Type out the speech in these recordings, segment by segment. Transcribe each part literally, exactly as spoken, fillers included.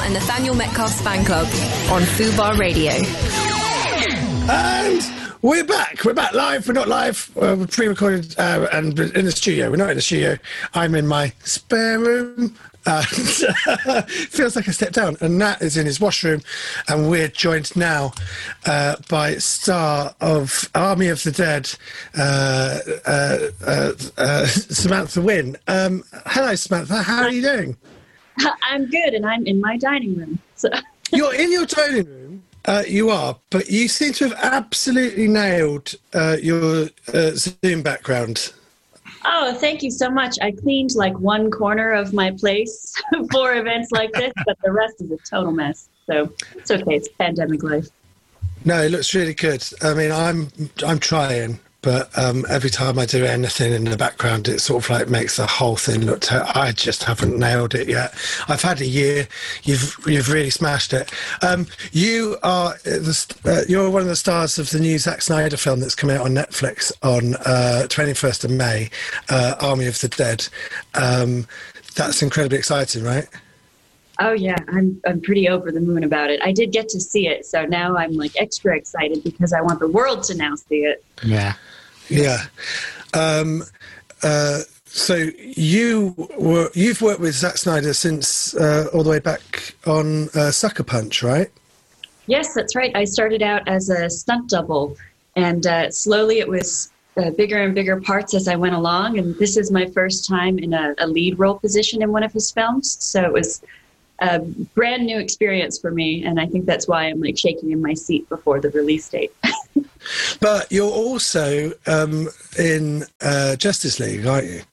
and Nathaniel Metcalf's fan club on Fubar Radio. And we're back. We're back live. We're not live. Uh, we're pre-recorded uh, and in the studio. We're not in the studio. I'm in my spare room. Uh, feels like a step down. And Nat is in his washroom. And we're joined now uh, by star of Army of the Dead, uh, uh, uh, uh, Samantha Wynne. Um, hello, Samantha. How are you doing? I'm good, and I'm in my dining room. So. You're in your dining room? Uh, you are, but you seem to have absolutely nailed uh, your uh, Zoom background. Oh, thank you so much. I cleaned like one corner of my place for events like this, but the rest is a total mess. So it's okay. It's pandemic life. No, it looks really good. I mean, I'm I'm trying, but um, every time I do anything in the background, it sort of like makes the whole thing look. Ter- I just haven't nailed it yet. I've had a year. You've you've really smashed it. Um, you are the, uh, you're one of the stars of the new Zack Snyder film that's coming out on Netflix on uh, twenty-first of May, uh, Army of the Dead. Um, that's incredibly exciting, right? Oh yeah, I'm I'm pretty over the moon about it. I did get to see it, so now I'm like extra excited because I want the world to now see it. Yeah. Yeah. Um, uh, so you were, you've worked with Zack Snyder since uh, all the way back on uh, Sucker Punch, right? Yes, that's right. I started out as a stunt double, and uh, slowly it was uh, bigger and bigger parts as I went along. And this is my first time in a, a lead role position in one of his films. So it was a brand new experience for me. And I think that's why I'm like shaking in my seat before the release date. But you're also um, in uh, Justice League, aren't you?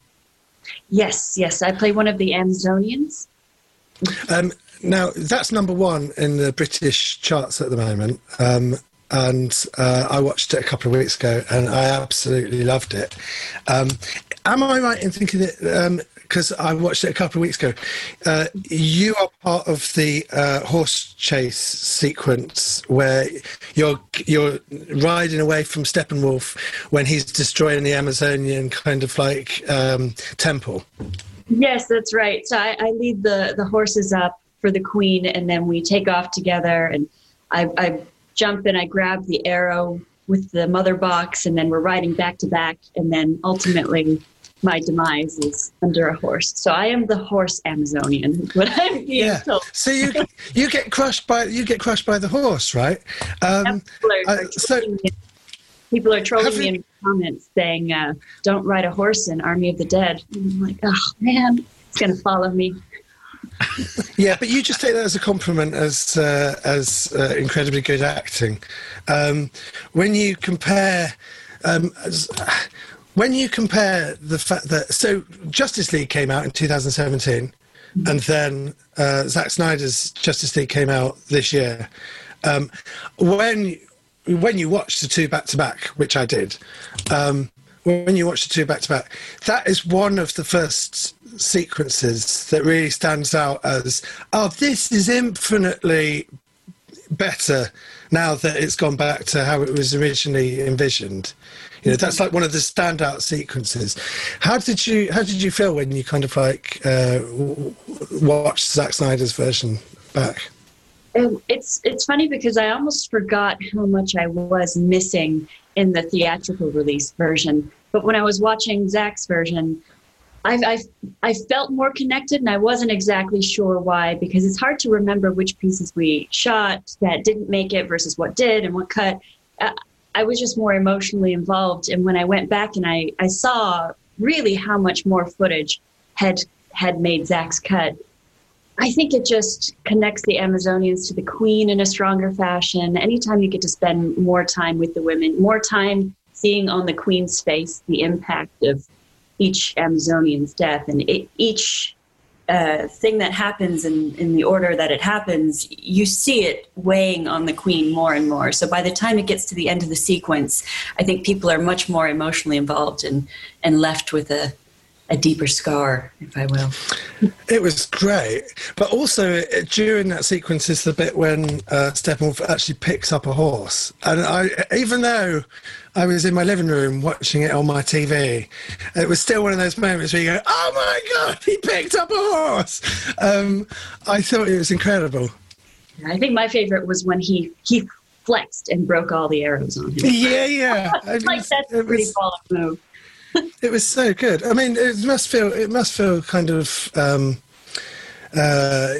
Yes, yes. I play one of the Amazonians. Um, now, that's number one in the British charts at the moment. Um, and uh, I watched it a couple of weeks ago, and I absolutely loved it. Um, am I right in thinking that... because um, I watched it a couple of weeks ago, uh, you are part of the uh, horse chase sequence where you're you're riding away from Steppenwolf when he's destroying the Amazonian kind of like um, temple. Yes, that's right. So I, I lead the, the horses up for the queen, and then we take off together, and I, I jump and I grab the arrow with the mother box, and then we're riding back to back, and then ultimately... my demise is under a horse. So I am the horse Amazonian, what I'm being yeah. told. So you you get crushed by you get crushed by the horse, right? Um, people, are, are uh, so me. people are trolling me you, in the comments saying, uh, "Don't ride a horse in Army of the Dead." And I'm like, oh man, it's gonna follow me. Yeah, but you just take that as a compliment, as uh, as uh, incredibly good acting. Um, when you compare. Um, as, When you compare the fact that... So, Justice League came out in two thousand seventeen, mm-hmm. and then uh, Zack Snyder's Justice League came out this year. Um, when when you watch the two back-to-back, which I did, um, when you watch the two back-to-back, that is one of the first sequences that really stands out as, oh, this is infinitely better now that it's gone back to how it was originally envisioned. You know, that's like one of the standout sequences. How did you How did you feel when you kind of like uh, watched Zack Snyder's version back? Um, it's it's funny because I almost forgot how much I was missing in the theatrical release version. But when I was watching Zack's version, I I I felt more connected, and I wasn't exactly sure why, because it's hard to remember which pieces we shot that didn't make it versus what did and what cut. Uh, I was just more emotionally involved. And when I went back and I, I saw really how much more footage had had made Zack's cut, I think it just connects the Amazonians to the queen in a stronger fashion. Anytime you get to spend more time with the women, more time seeing on the queen's face the impact of each Amazonian's death, and it, each uh, thing that happens in, in the order that it happens, you see it weighing on the queen more and more. So by the time it gets to the end of the sequence, I think people are much more emotionally involved and, and left with a a deeper scar, if I will. It was great, but also it, during that sequence is the bit when uh, Steppenwolf actually picks up a horse, and I, even though I was in my living room watching it on my T V, it was still one of those moments where you go, "Oh my God, he picked up a horse!" Um, I thought it was incredible. I think my favorite was when he he flexed and broke all the arrows on him. Yeah, yeah, like was, that's a pretty baller move. It was so good. I mean, it must feel it must feel kind of um, uh,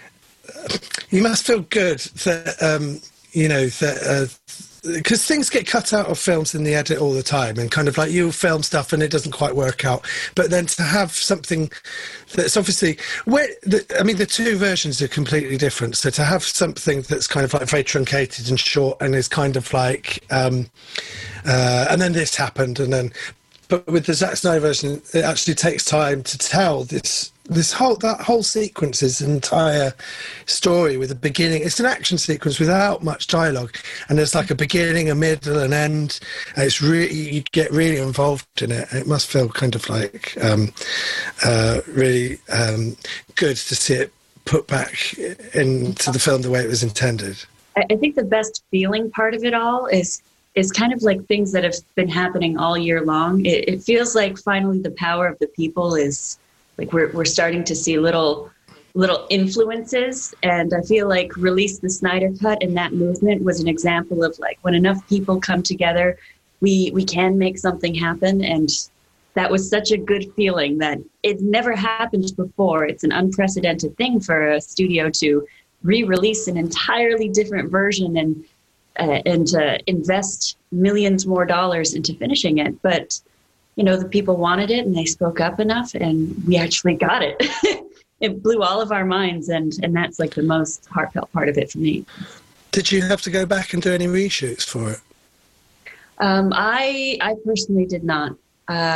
you must feel good that um, you know that because uh, things get cut out of films in the edit all the time, and kind of like you film stuff and it doesn't quite work out, but then to have something that's obviously where the, I mean the two versions are completely different. So to have something that's kind of like very truncated and short and is kind of like um, uh, and then this happened and then. But with the Zack Snyder version, it actually takes time to tell this this whole that whole sequence's entire story with a beginning. It's an action sequence without much dialogue, and there's like a beginning, a middle, and end. And it's really you get really involved in it. It must feel kind of like um, uh, really um, good to see it put back into the film the way it was intended. I think the best feeling part of it all is. is kind of like things that have been happening all year long. It, it feels like finally the power of the people is like we're we're starting to see little little influences. And I feel like Release the Snyder Cut and that movement was an example of like when enough people come together, we we can make something happen. And that was such a good feeling that it never happened before. It's an unprecedented thing for a studio to re-release an entirely different version and Uh, and to invest millions more dollars into finishing it. But, you know, the people wanted it and they spoke up enough and we actually got it. It blew all of our minds. And, and that's like the most heartfelt part of it for me. Did you have to go back and do any reshoots for it? Um, I, I personally did not. Uh,